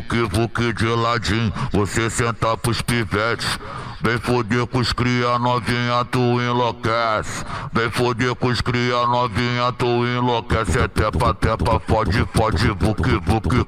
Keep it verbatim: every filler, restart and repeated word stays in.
vuque, vuque de ladinho, você senta pros pivetes. Vem foder com os cria novinha, tu enlouquece. Vem foder com os cria novinha, tu enlouquece. É tepa, tepa, fode, fode, vuque, vuque.